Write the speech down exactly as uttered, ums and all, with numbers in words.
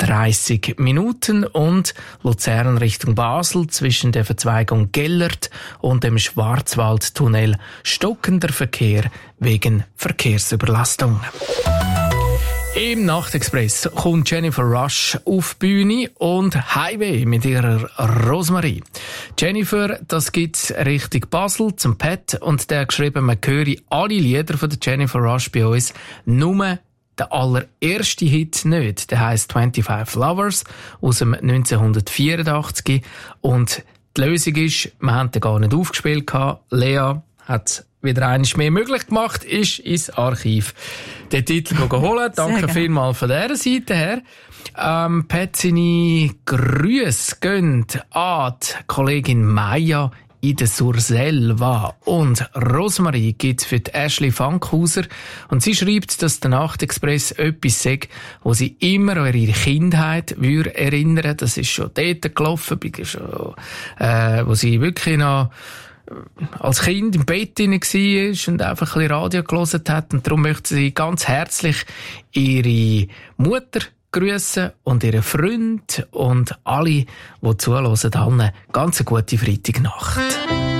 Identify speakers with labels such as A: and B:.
A: dreißig Minuten und Luzern Richtung Basel zwischen der Verzweigung Gellert und dem Schwarzwaldtunnel stockender Verkehr wegen Verkehrsüberlastung. Im Nachtexpress kommt Jennifer Rush auf die Bühne und Highway mit ihrer Rosemarie. Jennifer, das gibt's Richtung Basel zum Pat und der hat geschrieben, man höre alle Lieder von der Jennifer Rush bei uns, nur der allererste Hit nicht. Der heisst «twenty-five Lovers» aus dem neunzehnhundertvierundachtzig und die Lösung ist, wir haben den gar nicht aufgespielt. Lea hat wieder eines mehr möglich gemacht, ist ins Archiv den Titel holen. Danke vielmals von dieser Seite her. Ähm, Pat, seine Grüße gehen an die Kollegin Maya in der Surselva und Rosemarie gibt's für die Ashley Fankhauser und sie schreibt, dass der Nachtexpress etwas sagt, wo sie immer an ihre Kindheit würde erinnern. Das ist schon dort gelaufen, schon, äh, wo sie wirklich noch als Kind im Bett hinein war und einfach ein bisschen Radio gehört hat. Und darum möchte sie ganz herzlich ihre Mutter grüßen und ihren Freund und alle, die zuhören, allen ganz eine gute Freitagnacht.